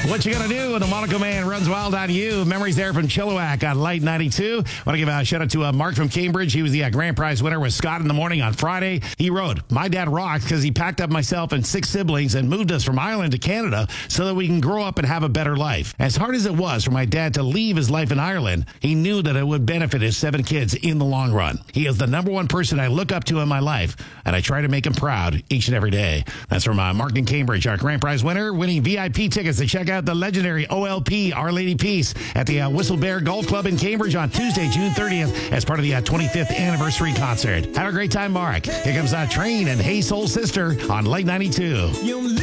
What you gonna do when the Monaco Man runs wild on you? Memories there from Chilliwack on Light 92. Want to give a shout out to Mark from Cambridge. He was the grand prize winner with Scott in the morning on Friday. He wrote, "My dad rocks because he packed up myself and 6 siblings and moved us from Ireland to Canada so that we can grow up and have a better life. As hard as it was for my dad to leave his life in Ireland, he knew that it would benefit his 7 kids in the long run. He is the number one person I look up to in my life, and I try to make him proud each and every day." That's from Mark in Cambridge, our grand prize winner, winning VIP tickets to check out the legendary OLP, Our Lady Peace, at the Whistle Bear Golf Club in Cambridge on Tuesday, June 30th, as part of the 25th anniversary concert. Have a great time, Mark. Here comes Train and Hey Soul Sister on Light 92.